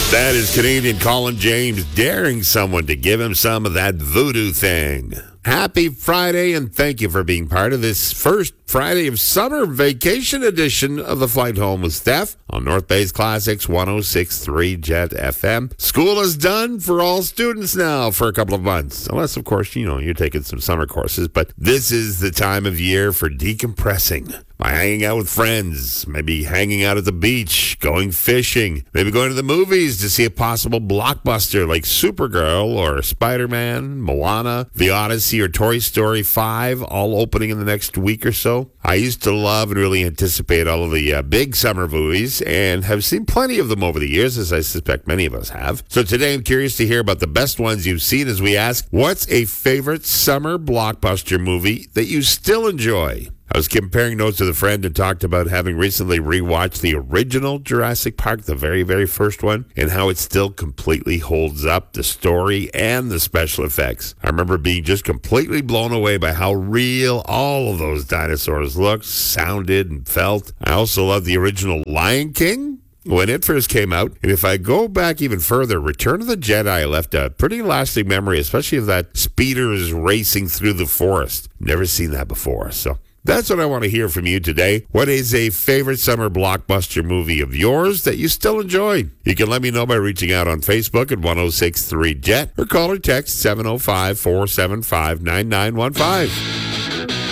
That is Canadian Colin James daring someone to give him some of that voodoo thing. Happy Friday, and thank you for being part of this first Friday of summer vacation edition of The Flight Home with Steph on North Bay's Classics 106.3 Jet FM. School is done for all students now for a couple of months. Unless, of course, you're taking some summer courses. But this is the time of year for decompressing. By hanging out with friends, maybe hanging out at the beach, going fishing, maybe going to the movies to see a possible blockbuster like Supergirl or Spider-Man, Moana, The Odyssey, or Toy Story 5, all opening in the next week or so. I used to love and really anticipate all of the big summer movies and have seen plenty of them over the years, as I suspect many of us have. So today I'm curious to hear about the best ones you've seen as we ask, what's a favorite summer blockbuster movie that you still enjoy? I was comparing notes with a friend and talked about having recently rewatched the original Jurassic Park, the very, very first one, and how it still completely holds up, the story and the special effects. I remember being just completely blown away by how real all of those dinosaurs looked, sounded, and felt. I also love the original Lion King when it first came out. And if I go back even further, Return of the Jedi left a pretty lasting memory, especially of that speeders racing through the forest. Never seen that before, so that's what I want to hear from you today. What is a favorite summer blockbuster movie of yours that you still enjoy? You can let me know by reaching out on Facebook at 1063 Jet or call or text 705-475-9915.